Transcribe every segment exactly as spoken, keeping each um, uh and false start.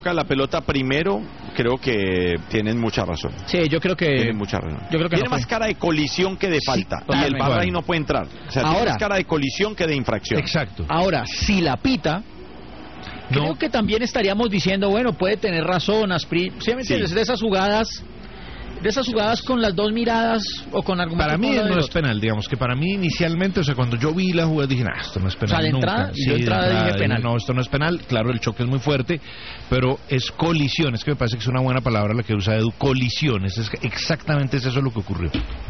la pelota primero, creo que tienen mucha razón. Sí, yo creo que tienen mucha razón. Yo creo que tiene no más cara de colisión que de falta. Sí, y el V A R igual. ahí no puede entrar. O sea, Ahora, tiene más cara de colisión que de infracción. Exacto. Ahora, si la pita, No. creo que también estaríamos diciendo, bueno, puede tener razón, Asprilla, ¿sí me entiendes? Sí. De esas jugadas, de esas jugadas con las dos miradas o con argumentos. Para mí uno no del es otro. penal, digamos que para mí inicialmente, o sea, cuando yo vi la jugada dije, nah, esto no es penal. O sea, de nunca. entrada, Sí, yo de entrada dije dije, penal. No, esto no es penal, claro, el choque es muy fuerte, pero es colisión, es que me parece que es una buena palabra la que usa Edu, colisión, es, es que exactamente es eso lo que ocurrió.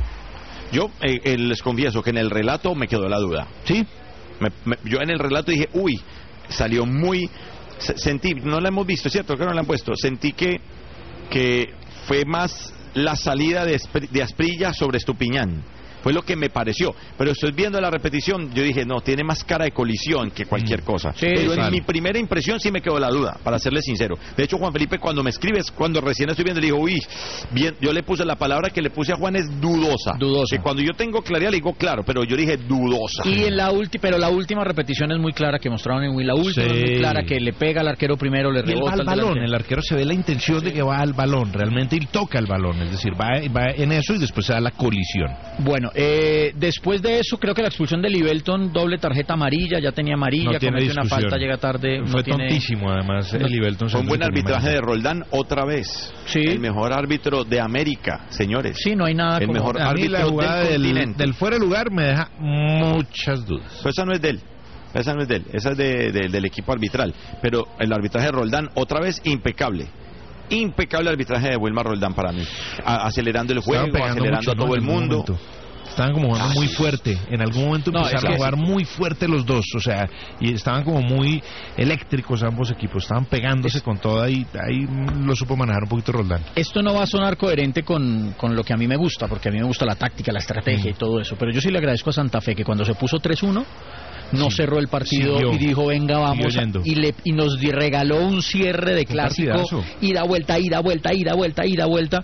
Yo eh, eh, les confieso que en el relato me quedó la duda. ¿Sí? Me- me- yo en el relato dije, uy, salió muy... se- Sentí, no la hemos visto, ¿cierto? Que no la han puesto. Sentí que, que fue más la salida de, Espr- de Asprilla sobre Estupiñán. Fue lo que me pareció. Pero estoy viendo la repetición, yo dije, no, tiene más cara de colisión que cualquier Mm. cosa. Sí, Pero claro. en mi primera impresión sí me quedó la duda, para serle sincero. De hecho, Juan Felipe, cuando me escribes, cuando recién estoy viendo, le digo, uy, bien, yo le puse la palabra que le puse a Juan es dudosa. Dudosa. Que cuando yo tengo claridad le digo claro, pero yo le dije dudosa. Y en la última, pero la última repetición es muy clara que mostraron en Wii. La última Sí. es muy clara que le pega al arquero primero, le Y él rebota va al al balón, delantero. el arquero se ve la intención de que va al balón, realmente él toca el balón, es decir, va, va en eso y después se da la colisión. Bueno, eh, después de eso, creo que la expulsión de Livelton, doble tarjeta amarilla, ya tenía amarilla, No tiene cometió una discusión. falta, llega tarde. no Fue tiene... tontísimo además el Livelton. Fue un buen arbitraje de Roldán otra vez. Sí. El mejor árbitro de América, señores. Sí, no hay nada El como... mejor A mí la árbitro jugada del del, continente. del fuera de lugar me deja muchas dudas. Pero esa no es de él. Esa no es de él. Esa es de, de- del equipo arbitral. Pero el arbitraje de Roldán, otra vez, impecable. Impecable arbitraje de Wilmar Roldán para mí. A- acelerando el juego, Estaban pegando acelerando mucho, a todo ¿no? el En algún mundo. momento. Estaban como jugando Ah, muy sí. fuerte. En algún momento No, empezaron es que a jugar muy fuerte los dos. O sea, y estaban como muy eléctricos ambos equipos. Estaban pegándose con toda y ahí lo supo manejar un poquito Roldán. Esto no va a sonar coherente con, con lo que a mí me gusta, porque a mí me gusta la táctica, la estrategia Mm. y todo eso, pero yo sí le agradezco a Santa Fe que cuando se puso tres uno no Sí. cerró el partido Siguió. y dijo, venga, vamos, Siguió yendo. y, le, y nos di- regaló un cierre de Un clásico, partidazo. ida, vuelta, ida, vuelta, ida, vuelta, ida, vuelta.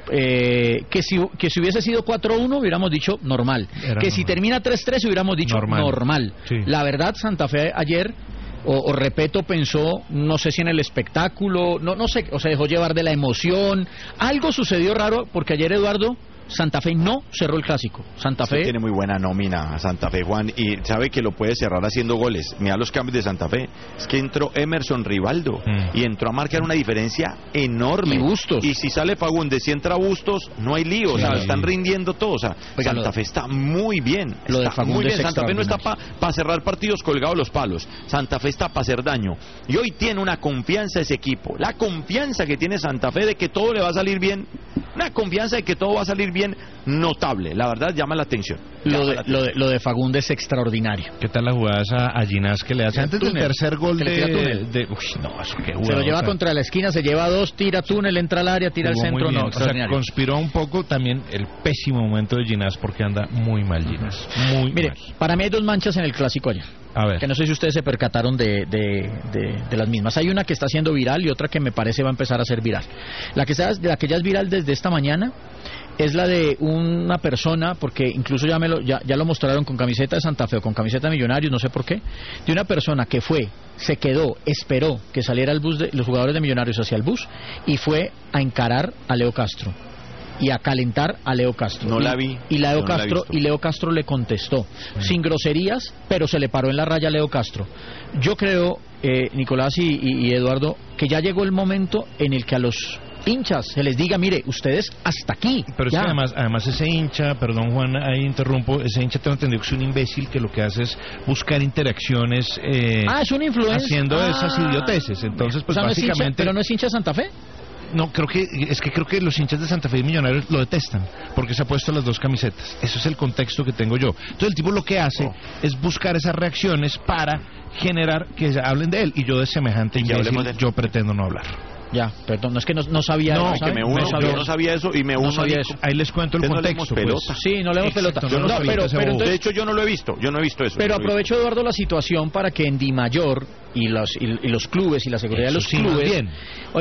Eh, que si que si hubiese sido cuatro uno hubiéramos dicho normal, Era que si normal. termina tres tres hubiéramos dicho Normal. normal, Sí. La verdad, Santa Fe ayer o, o Repeto pensó, no sé si en el espectáculo, no no sé, o se dejó llevar de la emoción, algo sucedió raro porque ayer, Eduardo, Santa Fe no cerró el clásico. Santa Usted Fe tiene muy buena nómina Santa Fe, Juan, y sabe que lo puede cerrar haciendo goles. Mira los cambios de Santa Fe. Es que entró Emerson Rivaldo Mm. y entró a marcar una diferencia enorme. Y Bustos. Y si sale Fagundes, si entra Bustos, no hay lío. O sea, Sí. están rindiendo todos. O sea, Oiga, Santa lo- Fe está muy bien. lo de Está muy Fagundes bien. es Santa Fe no está para extraordinario. cerrar partidos colgados los palos. Santa Fe está para hacer daño. Y hoy tiene una confianza ese equipo. La confianza que tiene Santa Fe de que todo le va a salir bien. Una confianza de que todo va a salir bien notable. La verdad llama la atención. lo Llama de, la atención. lo de, lo de Fagundes es extraordinario. ¿Qué tal la jugada esa a Ginás que le hace El antes del túnel, tercer gol que le tira de, túnel. de- Uy, no, eso qué Se lo jugada, lleva o sea, contra la esquina, se lleva dos, tira túnel, entra al área, tira al jugó muy centro, bien. no, O sea, extraordinario. conspiró un poco también el pésimo momento de Ginás porque anda muy mal Ginás, muy Mire, mal. para mí hay dos manchas en el clásico ayer, A ver. que no sé si ustedes se percataron de, de, de, de las mismas. Hay una que está siendo viral y otra que me parece va a empezar a ser viral. La que, sea, la que ya es viral desde esta mañana es la de una persona, porque incluso ya, me lo, ya, ya lo mostraron con camiseta de Santa Fe o con camiseta de Millonarios, no sé por qué, de una persona que fue, se quedó, esperó que saliera el bus de los jugadores de Millonarios hacia el bus y fue a encarar a Leo Castro y a calentar a Leo Castro. No y, la vi. Y Leo No la he Castro visto. y Leo Castro le contestó sin groserías, pero se le paró en la raya a Leo Castro. Yo creo, eh, Nicolás y, y- y Eduardo, que ya llegó el momento en el que a los hinchas se les diga, mire, ustedes hasta aquí. Pero es ya. que además, además ese hincha, perdón Juan, ahí interrumpo, ese hincha tengo entendido que es un imbécil que lo que hace es buscar interacciones eh, Ah, es un influencer. haciendo Ah. esas idioteces. Entonces, pues O sea, no es hincha, básicamente... pero no es hincha de Santa Fe. No, creo que es que creo que los hinchas de Santa Fe y Millonarios lo detestan porque se ha puesto las dos camisetas. Eso es el contexto que tengo yo. Entonces el tipo lo que hace Oh. es buscar esas reacciones para generar que se hablen de él y yo de semejante Y que hablemos imbécil de él. yo pretendo no hablar. Ya, perdón, no es que no, no sabía. No, Que ¿sabe? me uno, No sabía. yo no sabía eso y me uno. sabía ahí. eso. Ahí les cuento el Ustedes no leemos contexto. pues. pelota. Sí, no leemos pelota. Exacto, no No, leemos pero, pelota, ese pero bobo. De entonces, hecho, yo no lo he visto. Yo no he visto eso. pero no lo he aprovecho, Eduardo, la situación para que en Di Mayor y los, y, y los clubes y la seguridad de Eso los sí, más clubes... bien. Oiga,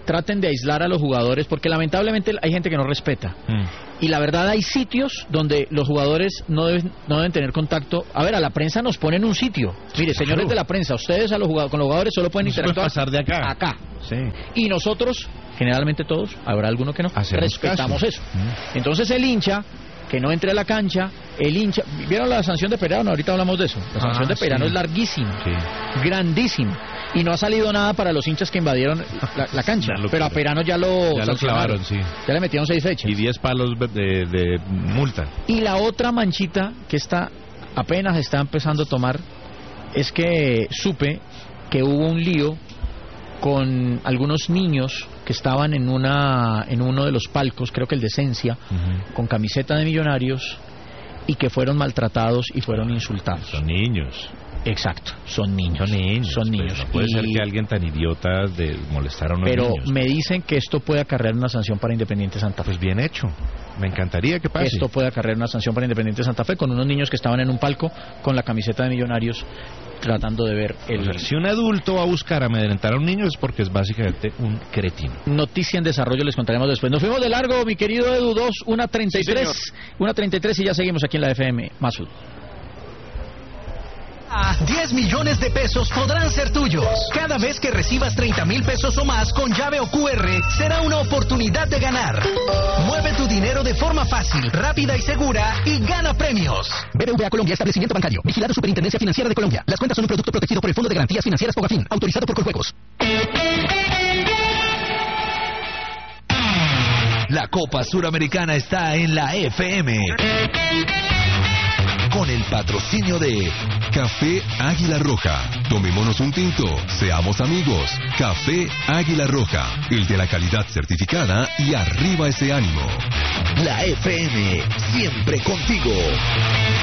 traten de aislar a los jugadores, porque lamentablemente hay gente que no respeta. Mm. Y la verdad hay sitios donde los jugadores no deben, no deben tener contacto. A ver, a la prensa nos ponen un sitio. Mire, claro. Señores de la prensa, ustedes a los jugadores, con los jugadores solo pueden no interactuar pasar de acá. Acá. Sí. Y nosotros, generalmente todos, habrá alguno que no, hacemos respetamos caso. eso. Mm. Entonces el hincha que no entre a la cancha, el hincha... ¿Vieron la sanción de Perano? Ahorita hablamos de eso. La sanción ah, de Perano sí. es larguísima, sí. grandísima. Y no ha salido nada para los hinchas que invadieron la, la cancha. Pero a Perano ya lo Ya lo clavaron, sí. Ya le metieron seis fechas. Y diez palos de, de multa. Y la otra manchita que está apenas está empezando a tomar es que supe que hubo un lío con algunos niños que estaban en una en uno de los palcos, creo que el de Esencia, uh-huh. con camiseta de Millonarios, y que fueron maltratados y fueron insultados. Son niños. Exacto, son niños. Son niños. Son niños. Pues no puede y... ser que alguien tan idiota de molestar a unos Pero niños. Pero me dicen que esto puede acarrear una sanción para Independiente Santa Fe. Pues bien hecho. Me encantaría que pase. Esto puede acarrear una sanción para Independiente Santa Fe con unos niños que estaban en un palco con la camiseta de Millonarios tratando de ver el... O sea, si un adulto va a buscar amedrentar a un niño es porque es básicamente un cretino. Noticia en desarrollo, les contaremos después. Nos fuimos de largo, mi querido Edu, dos, una treinta y tres, sí, una treinta y tres y ya seguimos aquí en la F M. Masud. diez millones de pesos podrán ser tuyos. Cada vez que recibas treinta mil pesos o más con llave o Q R, será una oportunidad de ganar. Mueve tu dinero de forma fácil, rápida y segura y gana premios. B B V A Colombia, establecimiento bancario. Vigilado Superintendencia Financiera de Colombia. Las cuentas son un producto protegido por el Fondo de Garantías Financieras Fogafín, autorizado por Coljuegos. La Copa Suramericana está en la F M. Con el patrocinio de Café Águila Roja. Tomémonos un tinto, seamos amigos. Café Águila Roja, el de la calidad certificada y arriba ese ánimo. La F M, siempre contigo.